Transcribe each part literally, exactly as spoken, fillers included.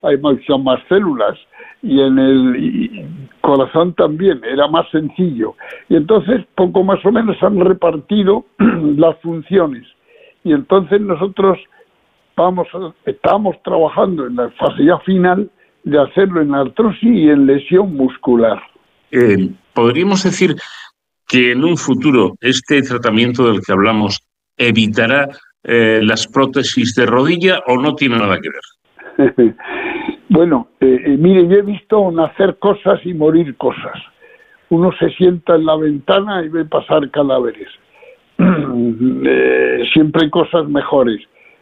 hay muchas más células, y en el corazón también, era más sencillo. Y entonces, poco más o menos han repartido las funciones. Y entonces nosotros vamos, estamos trabajando en la fase ya final de hacerlo en artrosis y en lesión muscular. Eh, ¿Podríamos decir que en un futuro este tratamiento del que hablamos evitará eh, las prótesis de rodilla o no tiene nada que ver? Bueno, eh, eh, mire, yo he visto nacer cosas y morir cosas. Uno se sienta en la ventana y ve pasar cadáveres. eh, siempre hay cosas mejores.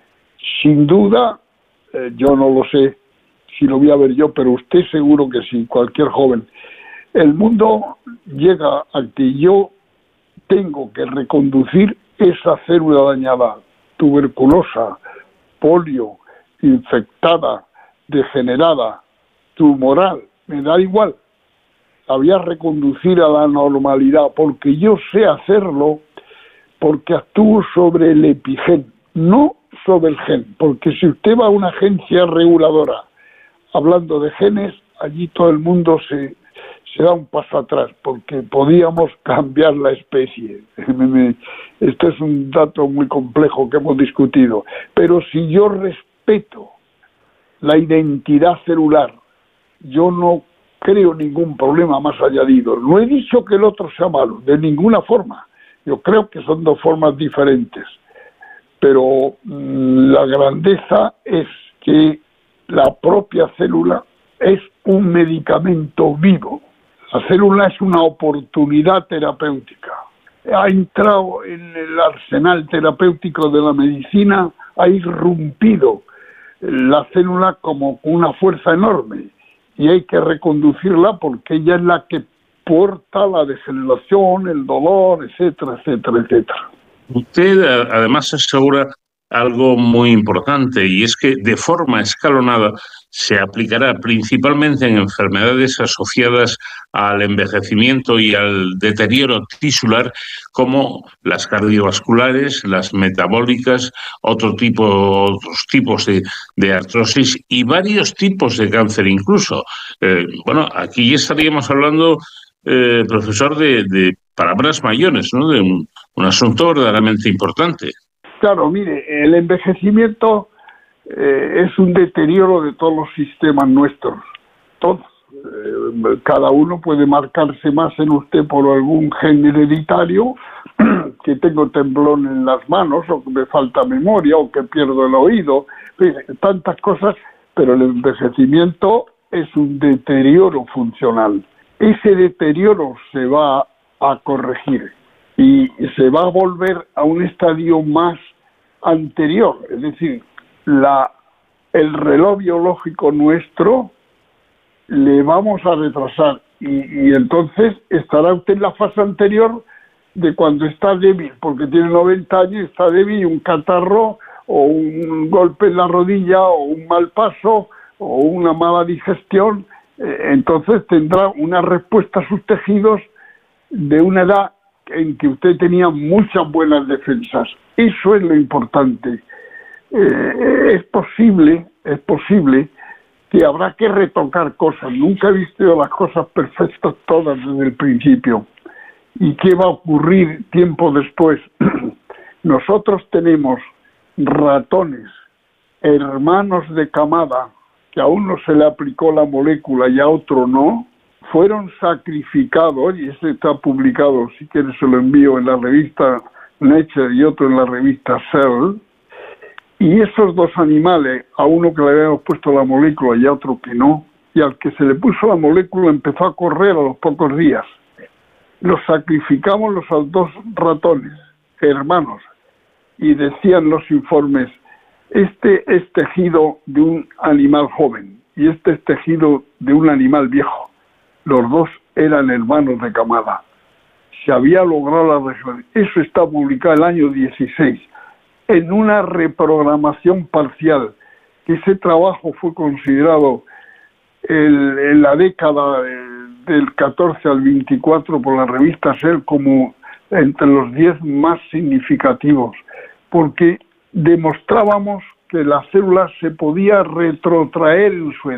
Sin duda, eh, yo no lo sé si lo voy a ver yo, pero usted seguro que sí, cualquier joven. El mundo llega a que yo tengo que reconducir esa célula dañada, tuberculosa, polio, infectada, degenerada, tumoral, me da igual. La voy a reconducir a la normalidad, porque yo sé hacerlo, porque actúo sobre el epigen, no sobre el gen, porque si usted va a una agencia reguladora hablando de genes, allí todo el mundo se, se da un paso atrás, porque podíamos cambiar la especie. Esto es un dato muy complejo que hemos discutido, pero si yo respeto la identidad celular, yo no creo ningún problema más añadido. No he dicho que el otro sea malo, de ninguna forma. Yo creo que son dos formas diferentes. Pero mmm, la grandeza es que la propia célula es un medicamento vivo. La célula es una oportunidad terapéutica. Ha entrado en el arsenal terapéutico de la medicina, ha irrumpido la célula como una fuerza enorme y hay que reconducirla porque ella es la que porta la degeneración, el dolor, etcétera, etcétera, etcétera. Usted además asegura algo muy importante, y es que de forma escalonada se aplicará principalmente en enfermedades asociadas al envejecimiento y al deterioro tisular, como las cardiovasculares, las metabólicas, otro tipo, otros tipos de, de artrosis y varios tipos de cáncer incluso. Eh, bueno, aquí ya estaríamos hablando, eh, profesor, de, de palabras mayores, ¿no? De un, un asunto verdaderamente importante. Claro, mire, el envejecimiento eh, es un deterioro de todos los sistemas nuestros, todos. Eh, cada uno puede marcarse más en usted por algún gen hereditario, que tengo temblón en las manos, o que me falta memoria, o que pierdo el oído, tantas cosas, pero el envejecimiento es un deterioro funcional. Ese deterioro se va a corregir y se va a volver a un estadio más anterior, es decir, la, el reloj biológico nuestro le vamos a retrasar y, y entonces estará usted en la fase anterior de cuando está débil, porque tiene noventa años, está débil, y un catarro o un golpe en la rodilla o un mal paso o una mala digestión, eh, entonces tendrá una respuesta a sus tejidos de una edad en que usted tenía muchas buenas defensas. Eso es lo importante. Eh, es posible, es posible que habrá que retocar cosas. Nunca he visto las cosas perfectas todas desde el principio. ¿Y qué va a ocurrir tiempo después? Nosotros tenemos ratones, hermanos de camada, que a uno se le aplicó la molécula y a otro no, fueron sacrificados, y este está publicado, si quieres se lo envío, en la revista Nature y otro en la revista Cell, y esos dos animales, a uno que le habíamos puesto la molécula y a otro que no, y al que se le puso la molécula empezó a correr a los pocos días. Los sacrificamos los dos ratones, hermanos, y decían los informes, este es tejido de un animal joven y este es tejido de un animal viejo. Los dos eran hermanos de camada. Se había logrado la región. Eso está publicado el año dieciséis, en una reprogramación parcial. Ese trabajo fue considerado el, en la década del catorce al veinticuatro por la revista Cell como entre los diez más significativos, porque demostrábamos que la célula se podía retrotraer en su edad.